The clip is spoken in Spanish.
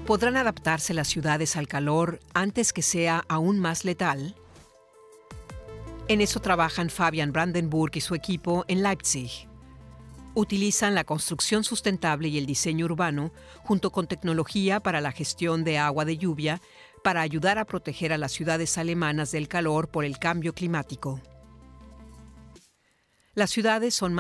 ¿Podrán adaptarse las ciudades al calor antes que sea aún más letal? En eso trabajan Fabian Brandenburg y su equipo en Leipzig. Utilizan la construcción sustentable y el diseño urbano, junto con tecnología para la gestión de agua de lluvia, para ayudar a proteger a las ciudades alemanas del calor por el cambio climático. Las ciudades son